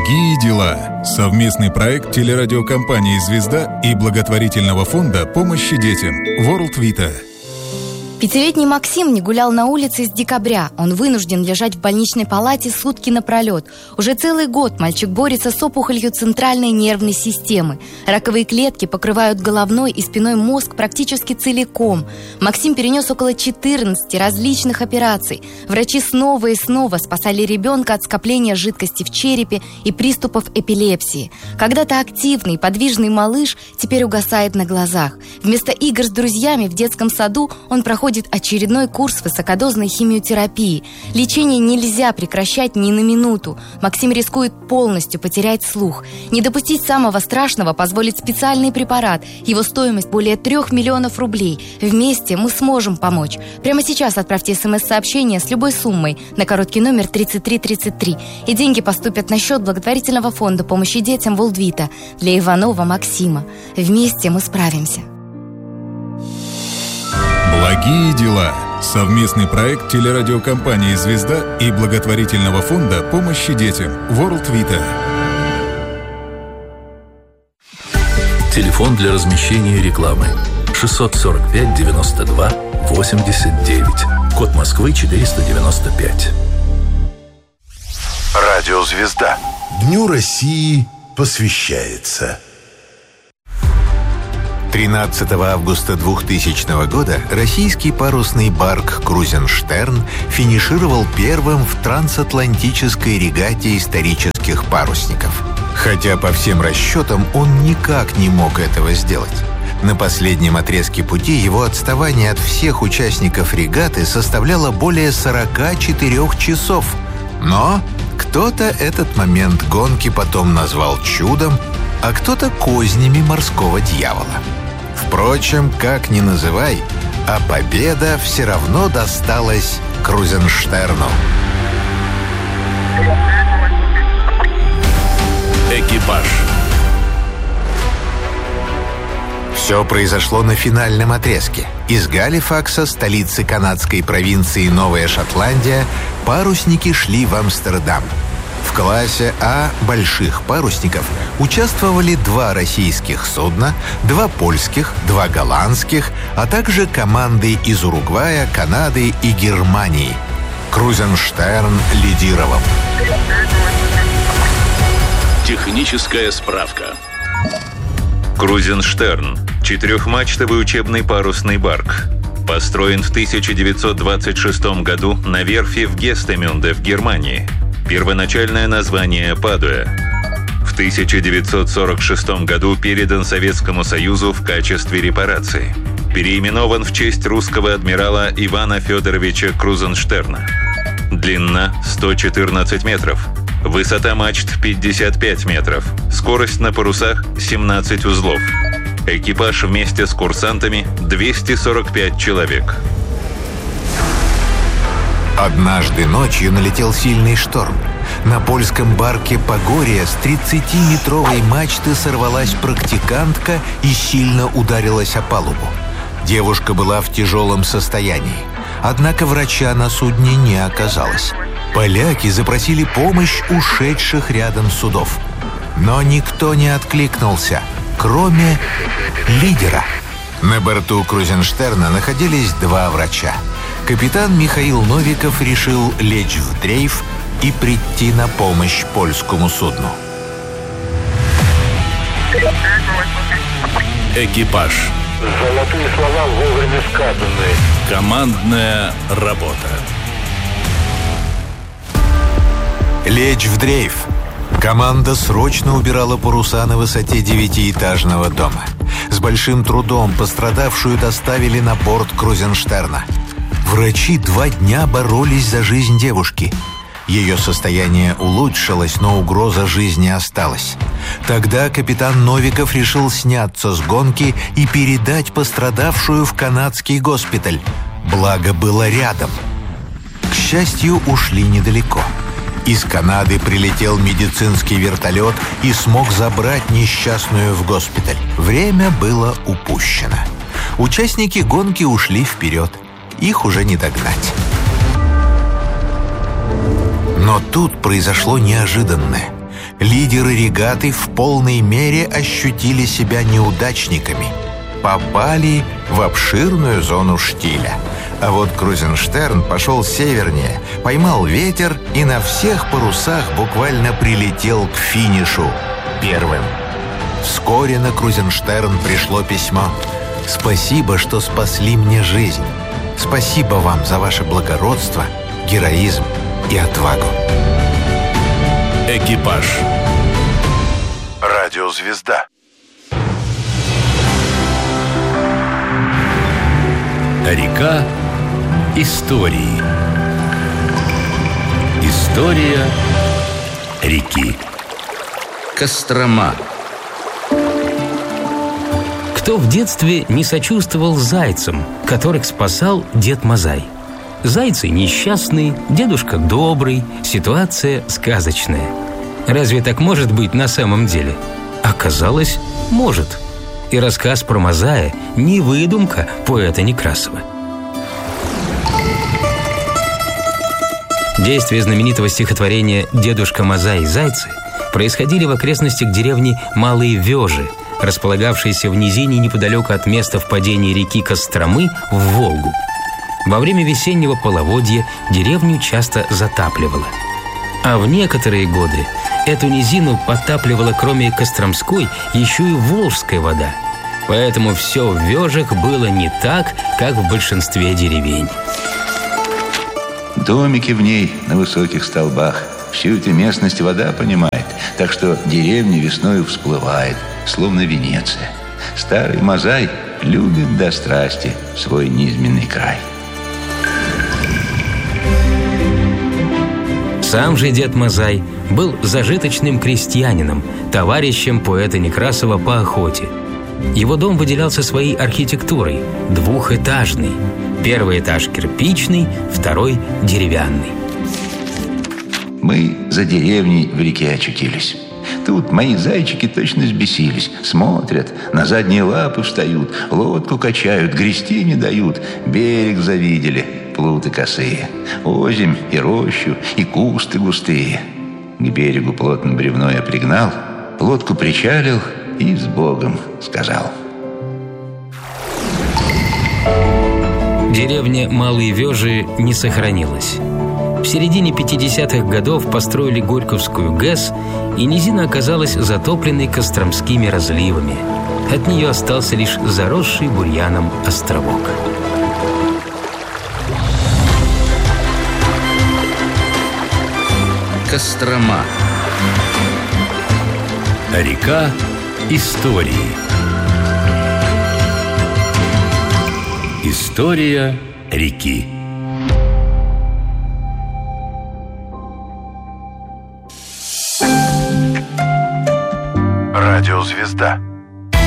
Благие дела. Совместный проект телерадиокомпании «Звезда» и благотворительного фонда помощи детям World Vita. Пятилетний Максим не гулял на улице с декабря. Он вынужден лежать в больничной палате сутки напролет. Уже целый год мальчик борется с опухолью центральной нервной системы. Раковые клетки покрывают головной и спиной мозг практически целиком. Максим перенес около 14 различных операций. Врачи снова и снова спасали ребенка от скопления жидкости в черепе и приступов эпилепсии. Когда-то активный, подвижный малыш теперь угасает на глазах. Вместо игр с друзьями в детском саду он проходит очередной курс высокодозной химиотерапии. Лечение нельзя прекращать ни на минуту. Максим рискует полностью потерять слух. Не допустить самого страшного позволит специальный препарат. Его стоимость более 3 миллионов рублей. Вместе мы сможем помочь. Прямо сейчас отправьте смс-сообщение с любой суммой на короткий номер 3333. И деньги поступят на счет благотворительного фонда помощи детям World Vita для Иванова Максима. Вместе мы справимся. Благие дела. Совместный проект телерадиокомпании «Звезда» и благотворительного фонда помощи детям World Vita. Телефон для размещения рекламы 645 92 89. Код Москвы 495. Радио «Звезда». Дню России посвящается. 13 августа 2000 года российский парусный барк «Крузенштерн» финишировал первым в трансатлантической регате исторических парусников. Хотя по всем расчетам он никак не мог этого сделать. На последнем отрезке пути его отставание от всех участников регаты составляло более 44 часов. Но кто-то этот момент гонки потом назвал чудом, а кто-то кознями морского дьявола. Впрочем, как ни называй, а победа все равно досталась Крузенштерну. Экипаж. Все произошло на финальном отрезке. Из Галифакса, столицы канадской провинции Новая Шотландия, парусники шли в Амстердам. В классе А больших парусников участвовали 2 российских судна, 2 польских, 2 голландских, а также команды из Уругвая, Канады и Германии. Крузенштерн лидировал. Техническая справка. Крузенштерн – 4-мачтовый учебный парусный барк. Построен в 1926 году на верфи в Гестемюнде в Германии. Первоначальное название «Падуя». В 1946 году передан Советскому Союзу в качестве репарации. Переименован в честь русского адмирала Ивана Федоровича Крузенштерна. Длина 114 метров. Высота мачт 55 метров. Скорость на парусах 17 узлов. Экипаж вместе с курсантами 245 человек. Однажды ночью налетел сильный шторм. На польском барке «Погорье» с 30-метровой мачты сорвалась практикантка и сильно ударилась о палубу. Девушка была в тяжелом состоянии. Однако врача на судне не оказалось. Поляки запросили помощь ушедших рядом судов. Но никто не откликнулся, кроме лидера. На борту Крузенштерна находились 2 врача. Капитан Михаил Новиков решил лечь в дрейф и прийти на помощь польскому судну. Экипаж. Золотые слова вовремя сказаны. Командная работа. Лечь в дрейф. Команда срочно убирала паруса на высоте 9-этажного дома. С большим трудом пострадавшую доставили на борт Крузенштерна. Врачи 2 дня боролись за жизнь девушки. Ее состояние улучшилось, но угроза жизни осталась. Тогда капитан Новиков решил сняться с гонки и передать пострадавшую в канадский госпиталь. Благо было рядом. К счастью, ушли недалеко. Из Канады прилетел медицинский вертолет и смог забрать несчастную в госпиталь. Время было упущено. Участники гонки ушли вперед. Их уже не догнать. Но тут произошло неожиданное. Лидеры регаты в полной мере ощутили себя неудачниками. Попали в обширную зону штиля. А вот Крузенштерн пошел севернее, поймал ветер и на всех парусах буквально прилетел к финишу первым. Вскоре на Крузенштерн пришло письмо. «Спасибо, что спасли мне жизнь. Спасибо вам за ваше благородство, героизм и отвагу». Экипаж. Радиозвезда. Река истории. История реки. Кострома. Кто в детстве не сочувствовал зайцам, которых спасал Дед Мазай? Зайцы несчастные, дедушка добрый, ситуация сказочная. Разве так может быть на самом деле? Оказалось, может. И рассказ про Мазая не выдумка поэта Некрасова. Действия знаменитого стихотворения «Дедушка Мазай и зайцы» происходили в окрестностях деревни Малые Вёжи, располагавшейся в низине неподалеку от места впадения реки Костромы в Волгу. Во время весеннего половодья деревню часто затапливало. А в некоторые годы эту низину подтапливала кроме Костромской еще и Волжская вода. Поэтому все в Вёжах было не так, как в большинстве деревень. Домики в ней на высоких столбах. Всю эту местность вода понимает, так что деревня весною всплывает, словно Венеция. Старый Мазай любит до страсти свой низменный край. Сам же Дед Мазай был зажиточным крестьянином, товарищем поэта Некрасова по охоте. Его дом выделялся своей архитектурой, двухэтажный. Первый этаж кирпичный, второй деревянный. Мы за деревней в реке очутились. Тут мои зайчики точно взбесились. Смотрят, на задние лапы встают, лодку качают, грести не дают. Берег завидели, плуты косые, озимь и рощу, и кусты густые. К берегу плотно бревно я пригнал, лодку причалил и с Богом сказал. Деревня Малые Вёжи не сохранилась. В середине 50-х годов построили Горьковскую ГЭС, и низина оказалась затопленной костромскими разливами. От нее остался лишь заросший бурьяном островок. Кострома. Река истории. История реки. Радиозвезда.